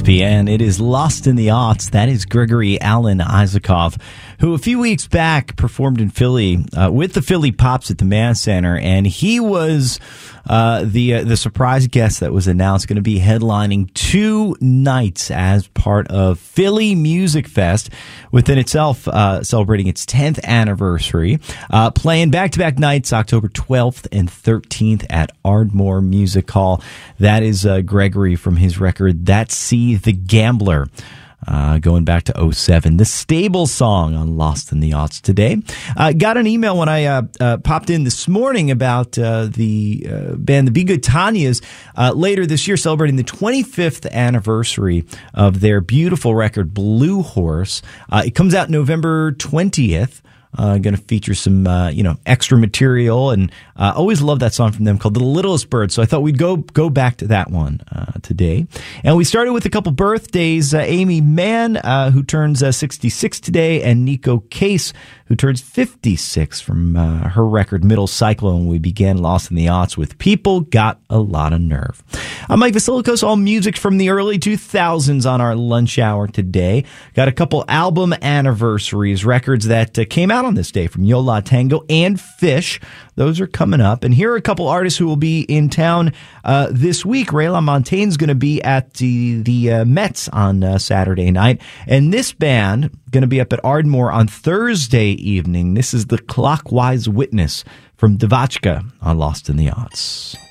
Mississippi, and it is Lost in the Aughts. That is Gregory Alan Isakov, who a few weeks back performed in Philly with the Philly Pops at the Mann Center, and he was the surprise guest that was announced, going to be headlining 2 nights as part of Philly Music Fest, within itself celebrating its 10th anniversary, playing back-to-back nights October 12th and 13th at Ardmore Music Hall. That is Gregory from his record That's See the Gambler. Going back to 2007, the Stable song on Lost in the Aughts today. Got an email when I popped in this morning about the band, the Be Good Tanyas, later this year celebrating the 25th anniversary of their beautiful record, Blue Horse. It comes out November 20th. Going to feature some, extra material, and always love that song from them called The Littlest Bird. So I thought we'd go back to that one today. And we started with a couple birthdays. Amy Mann, who turns 66 today, and Nico Case, who turns 56 from her record Middle Cyclone. We began Lost in the Aughts with People Got a Lot of Nerve. I'm Mike Vasilikos, all music from the early 2000s on our lunch hour today. Got a couple album anniversaries, records that came out on this day from Yo La Tengo and Fish. Those are coming up. And here are a couple artists who will be in town this week. Ray LaMontagne's going to be at the Mets on Saturday night. And this band going to be up at Ardmore on Thursday evening. This is the Clockwise Witness from Devachka on Lost in the Aughts.